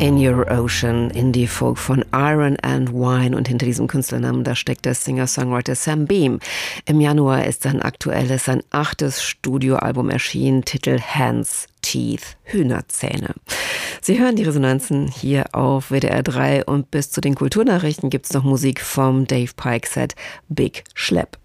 In Your Ocean, Indie-Folk von Iron and Wine. Und hinter diesem Künstlernamen, da steckt der Singer-Songwriter Sam Beam. Im Januar ist sein 8. Studioalbum erschienen, Titel Hands, Teeth, Hühnerzähne. Sie hören die Resonanzen hier auf WDR 3 und bis zu den Kulturnachrichten gibt's noch Musik vom Dave Pike Set Big Schlepp.